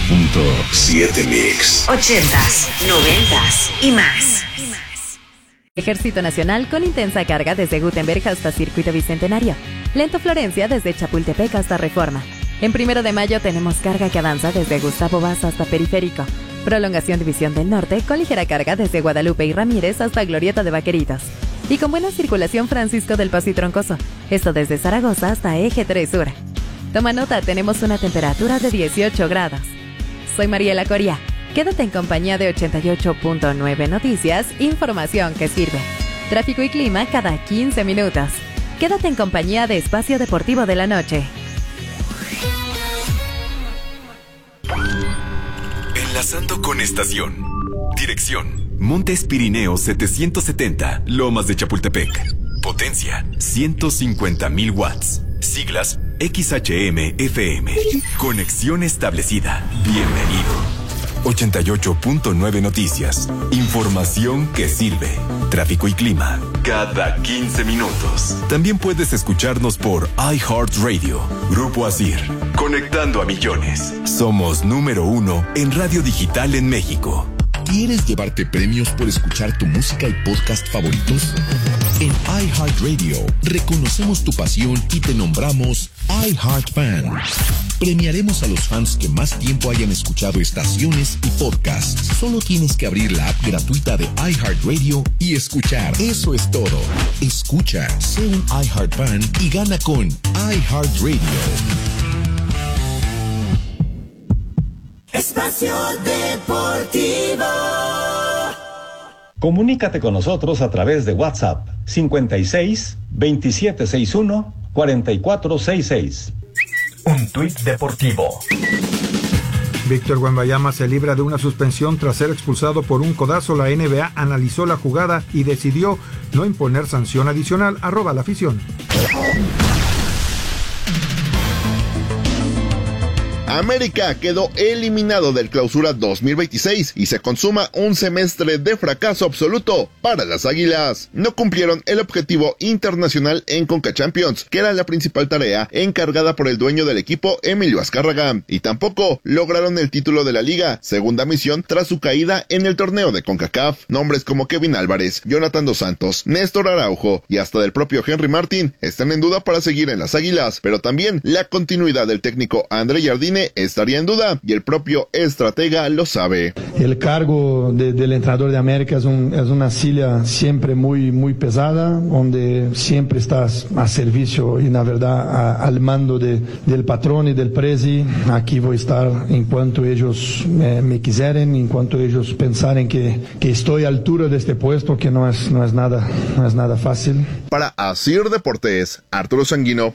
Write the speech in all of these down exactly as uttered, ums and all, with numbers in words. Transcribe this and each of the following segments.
punto siete Mix. Ochentas, noventas y más. Ejército Nacional con intensa carga desde Gutenberg hasta Circuito Bicentenario. Lento Florencia desde Chapultepec hasta Reforma. En Primero de Mayo tenemos carga que avanza desde Gustavo Vaz hasta Periférico. Prolongación División del Norte con ligera carga desde Guadalupe y Ramírez hasta Glorieta de Vaqueritos. Y con buena circulación Francisco del Paso y Troncoso. Esto desde Zaragoza hasta Eje tres Sur. Toma nota, tenemos una temperatura de dieciocho grados. Soy Mariela Coria. Quédate en compañía de ochenta y ocho punto nueve Noticias, información que sirve. Tráfico y clima cada quince minutos. Quédate en compañía de Espacio Deportivo de la Noche. Enlazando con estación. Dirección: Montes Pirineos setecientos setenta, Lomas de Chapultepec. Potencia: ciento cincuenta mil watts. Siglas: X H M F M. Conexión establecida. Bienvenido. ochenta y ocho punto nueve Noticias. Información que sirve. Tráfico y clima cada quince minutos. También puedes escucharnos por iHeartRadio. Grupo Asir. Conectando a millones. Somos número uno en radio digital en México. ¿Quieres llevarte premios por escuchar tu música y podcast favoritos? En iHeartRadio reconocemos tu pasión y te nombramos iHeartFan. Premiaremos a los fans que más tiempo hayan escuchado estaciones y podcasts. Solo tienes que abrir la app gratuita de iHeartRadio y escuchar. Eso es todo. Escucha, sé un iHeartFan y gana con iHeartRadio. Espacio Deportivo. Comunícate con nosotros a través de WhatsApp cincuenta y seis, veintisiete sesenta y uno, cuarenta y cuatro sesenta y seis. Un tuit deportivo. Víctor Wembanyama se libra de una suspensión tras ser expulsado por un codazo. La N B A analizó la jugada y decidió no imponer sanción adicional. Arroba la afición. América quedó eliminado del Clausura dos mil veintiséis y se consuma un semestre de fracaso absoluto para las Águilas. No cumplieron el objetivo internacional en Conca Champions, que era la principal tarea encargada por el dueño del equipo, Emilio Azcárraga, y tampoco lograron el título de la liga, segunda misión tras su caída en el torneo de CONCACAF. Nombres como Kevin Álvarez, Jonathan Dos Santos, Néstor Araujo y hasta del propio Henry Martin están en duda para seguir en las Águilas, pero también la continuidad del técnico André Jardine estaría en duda y el propio estratega lo sabe. El cargo de, del entrenador de América es, un, es una silla siempre muy, muy pesada, donde siempre estás a servicio y la verdad a, al mando de, del patrón y del presi. Aquí voy a estar en cuanto ellos eh, me quisieren, en cuanto ellos pensaren que, que estoy a altura de este puesto, que no es, no es nada, no es nada fácil. Para Asir Deportes, Arturo Sanguino.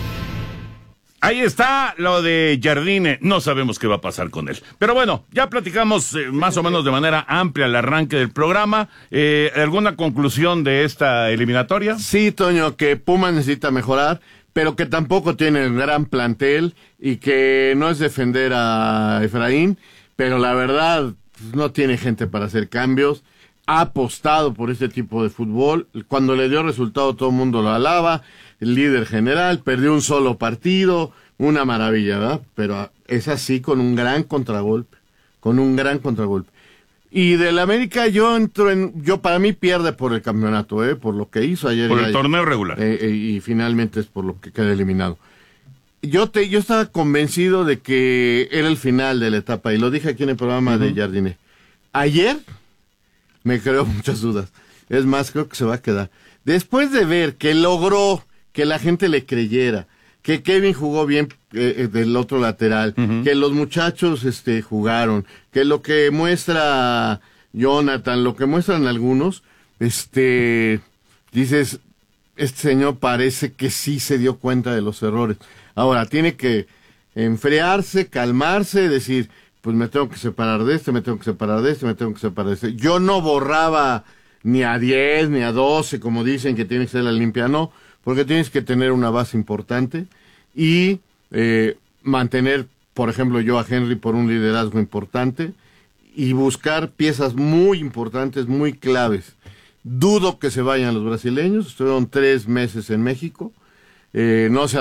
Ahí está lo de Jardine, no sabemos qué va a pasar con él. Pero bueno, ya platicamos eh, más o menos de manera amplia el arranque del programa. Eh, ¿Alguna conclusión de esta eliminatoria? Sí, Toño, que Puma necesita mejorar, pero que tampoco tiene un gran plantel y que no es defender a Efraín, pero la verdad no tiene gente para hacer cambios. Ha apostado por este tipo de fútbol. Cuando le dio resultado todo el mundo lo alaba. El líder general, perdió un solo partido, una maravilla, ¿verdad? Pero es así, con un gran contragolpe, con un gran contragolpe. Y del América yo entro en, yo para mí pierde por el campeonato, ¿eh? Por lo que hizo ayer. Por el ayer, torneo regular. Eh, eh, y finalmente es por lo que queda eliminado. Yo te, yo estaba convencido de que era el final de la etapa, y lo dije aquí en el programa uh-huh. de Jardine. Ayer me creó muchas dudas. Es más, creo que se va a quedar. Después de ver que logró que la gente le creyera, que Kevin jugó bien eh, del otro lateral, uh-huh. que los muchachos este, jugaron, que lo que muestra Jonathan, lo que muestran algunos, este, dices, este señor parece que sí se dio cuenta de los errores. Ahora, tiene que enfriarse, calmarse, decir, pues me tengo que separar de este, me tengo que separar de este, me tengo que separar de este. Yo no borraba ni a diez, ni a doce, como dicen que tiene que ser la limpia, no, porque tienes que tener una base importante y eh, mantener, por ejemplo, yo a Henry por un liderazgo importante y buscar piezas muy importantes, muy claves. Dudo que se vayan los brasileños, estuvieron tres meses en México, eh, no se